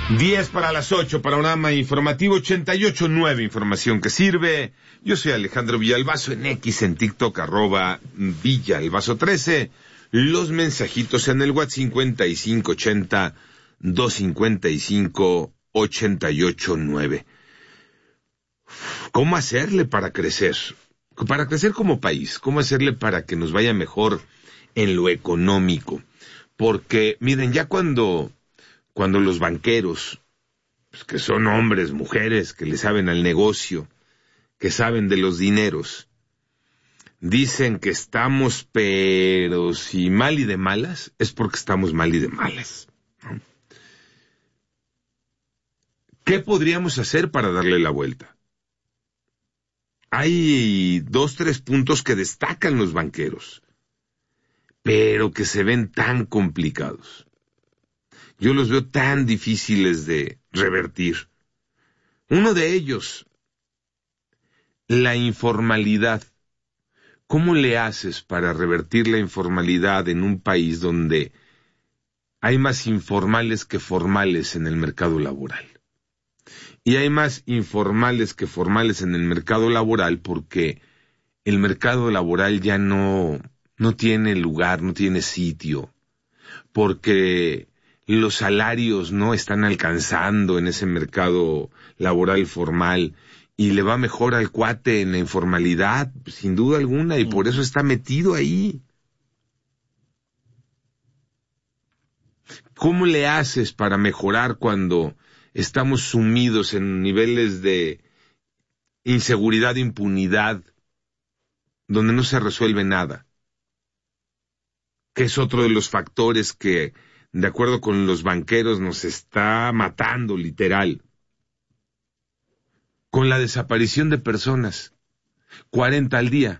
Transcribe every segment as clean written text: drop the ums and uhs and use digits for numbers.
10 para las 8, panorama informativo 88.9, información que sirve. Yo soy Alejandro Villalbazo en X, en TikTok, @Villalbazo13. Los mensajitos en el WhatsApp 5580-255-889. ¿Cómo hacerle para crecer? Para crecer como país. ¿Cómo hacerle para que nos vaya mejor en lo económico? Porque, miren, ya cuando los banqueros, pues que son hombres, mujeres, que le saben al negocio, que saben de los dineros, dicen que estamos, pero si mal y de malas, es porque estamos mal y de malas, ¿no? ¿Qué podríamos hacer para darle la vuelta? Hay 2-3 puntos que destacan los banqueros, pero que se ven tan complicados. Yo los veo tan difíciles de revertir. Uno de ellos, la informalidad. ¿Cómo le haces para revertir la informalidad en un país donde hay más informales que formales en el mercado laboral? Y hay más informales que formales en el mercado laboral porque el mercado laboral ya no tiene lugar, no tiene sitio, porque los salarios no están alcanzando en ese mercado laboral formal y le va mejor al cuate en la informalidad, sin duda alguna, y por eso está metido ahí. ¿Cómo le haces para mejorar cuando estamos sumidos en niveles de inseguridad, impunidad, donde no se resuelve nada? Que es otro de los factores que, de acuerdo con los banqueros, nos está matando, literal. Con la desaparición de personas, 40 al día.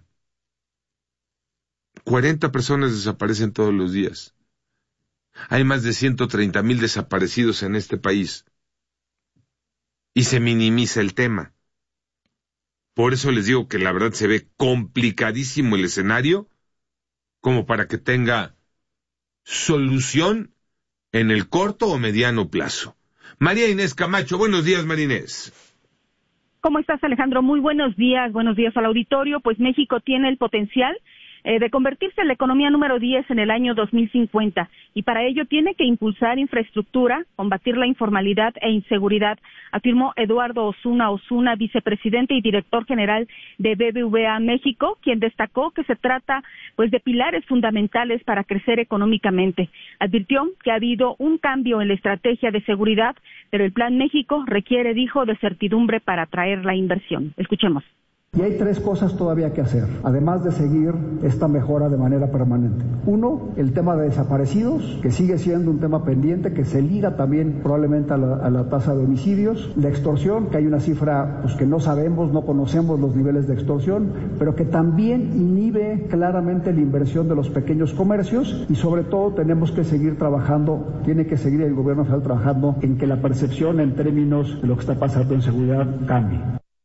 40 personas desaparecen todos los días. Hay más de 130,000 desaparecidos en este país. Y se minimiza el tema. Por eso les digo que la verdad se ve complicadísimo el escenario, como para que tenga solución en el corto o mediano plazo. María Inés Camacho, buenos días, María Inés. ¿Cómo estás, Alejandro? Muy buenos días al auditorio. Pues México tiene el potencial de convertirse en la economía número 10 en el año 2050, y para ello tiene que impulsar infraestructura, combatir la informalidad e inseguridad, afirmó Eduardo Osuna, vicepresidente y director general de BBVA México, quien destacó que se trata de pilares fundamentales para crecer económicamente. Advirtió que ha habido un cambio en la estrategia de seguridad, pero el Plan México requiere, dijo, de certidumbre para atraer la inversión. Escuchemos. Y hay 3 cosas todavía que hacer, además de seguir esta mejora de manera permanente. 1, el tema de desaparecidos, que sigue siendo un tema pendiente, que se liga también probablemente a la tasa de homicidios. La extorsión, que hay una cifra que no sabemos, no conocemos los niveles de extorsión, pero que también inhibe claramente la inversión de los pequeños comercios, y sobre todo tenemos que seguir trabajando, tiene que seguir el gobierno federal trabajando en que la percepción en términos de lo que está pasando en seguridad cambie.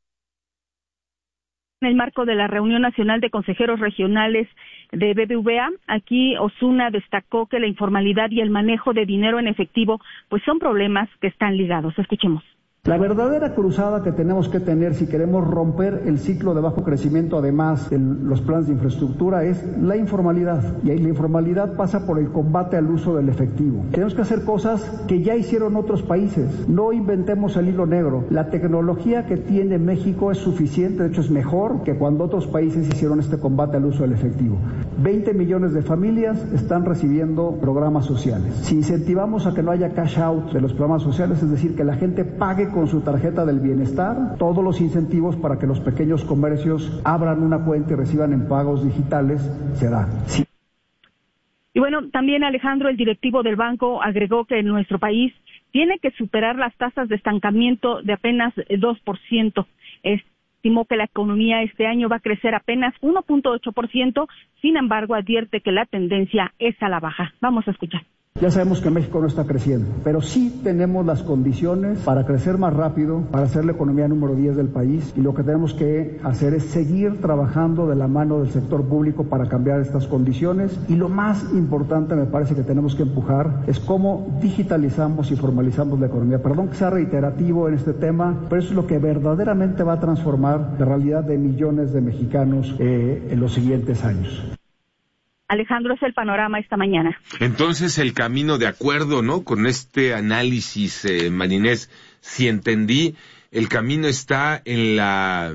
En el marco de la reunión nacional de consejeros regionales de BBVA, aquí Osuna destacó que la informalidad y el manejo de dinero en efectivo son problemas que están ligados. Escuchemos. La verdadera cruzada que tenemos que tener si queremos romper el ciclo de bajo crecimiento, además de los planes de infraestructura, es la informalidad. Y ahí la informalidad pasa por el combate al uso del efectivo. Tenemos que hacer cosas que ya hicieron otros países. No inventemos el hilo negro. La tecnología que tiene México es suficiente, de hecho es mejor que cuando otros países hicieron este combate al uso del efectivo. 20 millones de familias están recibiendo programas sociales. Si incentivamos a que no haya cash out de los programas sociales, es decir, que la gente pague con su tarjeta del bienestar, todos los incentivos para que los pequeños comercios abran una cuenta y reciban en pagos digitales, se da. Sí. Y también Alejandro, el directivo del banco, agregó que en nuestro país tiene que superar las tasas de estancamiento de apenas 2%. Estimó que la economía este año va a crecer apenas 1.8%, sin embargo advierte que la tendencia es a la baja. Vamos a escuchar. Ya sabemos que México no está creciendo, pero sí tenemos las condiciones para crecer más rápido, para ser la economía número 10 del país, y lo que tenemos que hacer es seguir trabajando de la mano del sector público para cambiar estas condiciones, y lo más importante me parece que tenemos que empujar es cómo digitalizamos y formalizamos la economía. Perdón que sea reiterativo en este tema, pero eso es lo que verdaderamente va a transformar la realidad de millones de mexicanos en los siguientes años. Alejandro, es el panorama esta mañana. Entonces, el camino de acuerdo, ¿no? Con este análisis, Marinés, si entendí, el camino está en la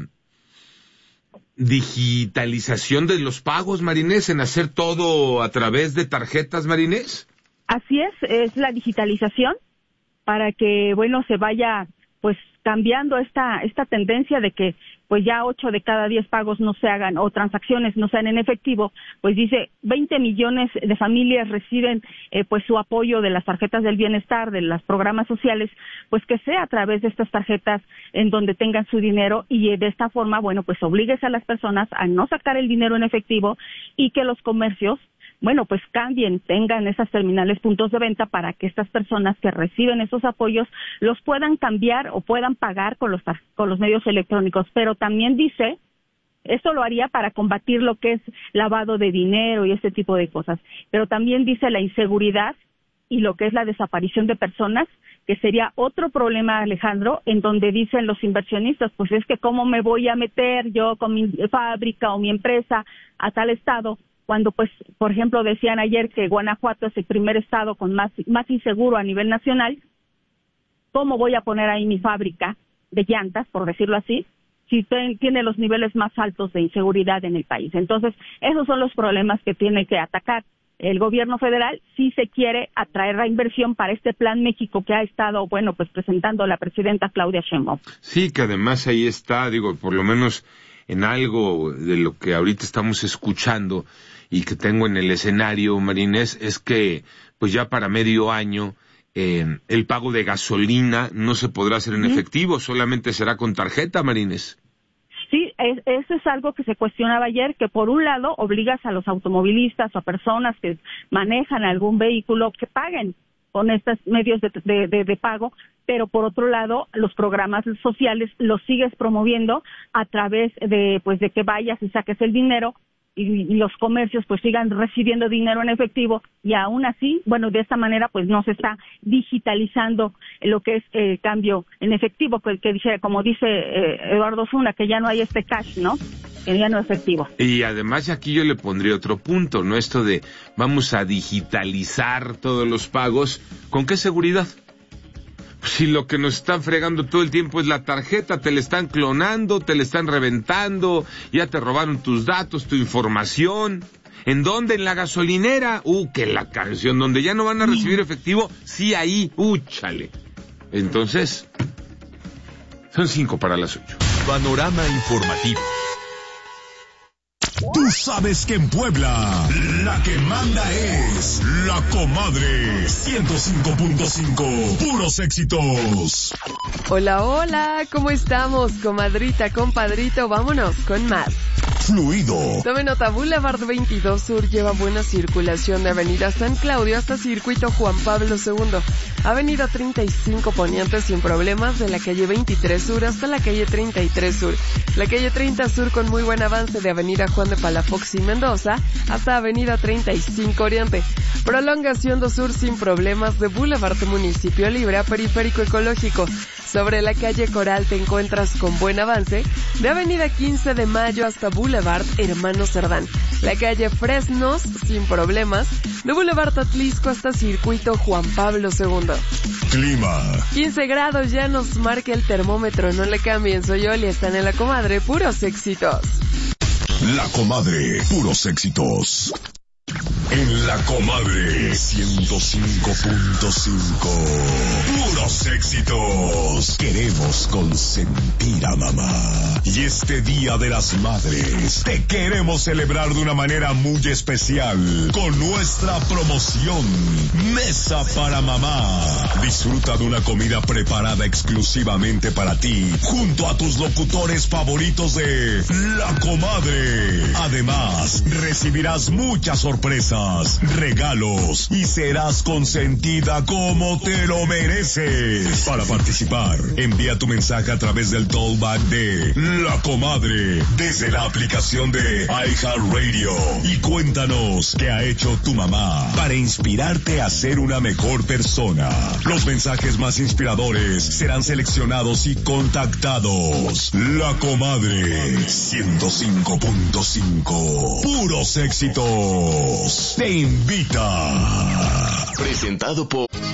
digitalización de los pagos, Marinés, en hacer todo a través de tarjetas, Marinés. Así es la digitalización para que, se vaya, pues, cambiando esta tendencia de que pues ya 8 de cada 10 pagos no se hagan o transacciones no sean en efectivo. Pues dice 20 millones de familias reciben pues su apoyo de las tarjetas del bienestar, de los programas sociales, pues que sea a través de estas tarjetas en donde tengan su dinero, y de esta forma, pues obligues a las personas a no sacar el dinero en efectivo, y que los comercios pues cambien, tengan esas terminales puntos de venta para que estas personas que reciben esos apoyos los puedan cambiar o puedan pagar con los medios electrónicos. Pero también dice, esto lo haría para combatir lo que es lavado de dinero y este tipo de cosas. Pero también dice la inseguridad y lo que es la desaparición de personas, que sería otro problema, Alejandro, en donde dicen los inversionistas, pues es que cómo me voy a meter yo con mi fábrica o mi empresa a tal estado, cuando, pues, por ejemplo, decían ayer que Guanajuato es el primer estado con más inseguro a nivel nacional. ¿Cómo voy a poner ahí mi fábrica de llantas, por decirlo así, si tiene los niveles más altos de inseguridad en el país? Entonces, esos son los problemas que tiene que atacar el gobierno federal si se quiere atraer la inversión para este Plan México que ha estado, pues presentando la presidenta Claudia Sheinbaum. Sí, que además ahí está, por lo menos en algo de lo que ahorita estamos escuchando y que tengo en el escenario, Marinés, es que pues ya para medio año el pago de gasolina no se podrá hacer en efectivo, solamente será con tarjeta, Marinés. Sí, eso es algo que se cuestionaba ayer, que por un lado obligas a los automovilistas o a personas que manejan algún vehículo que paguen con estos medios de pago, pero por otro lado los programas sociales los sigues promoviendo a través de que vayas y saques el dinero y los comercios pues sigan recibiendo dinero en efectivo, y aún así, de esta manera pues no se está digitalizando lo que es el cambio en efectivo, que dice, como dice Eduardo Zuna, que ya no hay este cash, ¿no? Que ya no es efectivo. Y además aquí yo le pondría otro punto, ¿no? Esto de vamos a digitalizar todos los pagos, ¿con qué seguridad? Si lo que nos están fregando todo el tiempo es la tarjeta, te la están clonando, te la están reventando, ya te robaron tus datos, tu información. ¿En dónde? En la gasolinera. Que la canción, donde ya no van a recibir efectivo, sí, ahí, chale. Entonces, son 5 para las 8. Panorama informativo. Tú sabes que en Puebla la que manda es La Comadre 105.5, puros éxitos. Hola, ¿cómo estamos, comadrita, compadrito? Vámonos con más. Fluido. Tome nota, Boulevard 22 Sur lleva buena circulación de Avenida San Claudio hasta Circuito Juan Pablo II. Avenida 35 Poniente sin problemas, de la calle 23 Sur hasta la calle 33 Sur. La calle 30 Sur con muy buen avance de Avenida Juan de Palafox y Mendoza hasta Avenida 35 Oriente. Prolongación 2 Sur sin problemas de Boulevard Municipio Libre a Periférico Ecológico. Sobre la calle Coral te encuentras con buen avance de Avenida 15 de Mayo hasta Boulevard Hermano Cerdán. La calle Fresnos sin problemas de Boulevard Atlisco hasta Circuito Juan Pablo II. Clima. 15 grados ya nos marca el termómetro, no le cambien, soy Oli, están en La Comadre, puros éxitos. La Comadre, puros éxitos. En La Comadre 105.5, puros éxitos. Queremos consentir a mamá. Y este Día de las Madres te queremos celebrar de una manera muy especial con nuestra promoción Mesa para Mamá. Disfruta de una comida preparada exclusivamente para ti, junto a tus locutores favoritos de La Comadre. Además, recibirás muchas sorpresas, regalos y serás consentida como te lo mereces. Para participar, envía tu mensaje a través del tollback de La Comadre desde la aplicación de iHeartRadio y cuéntanos qué ha hecho tu mamá para inspirarte a ser una mejor persona. Los mensajes más inspiradores serán seleccionados y contactados. La Comadre 105.5. Puros éxitos. Te invita. Presentado por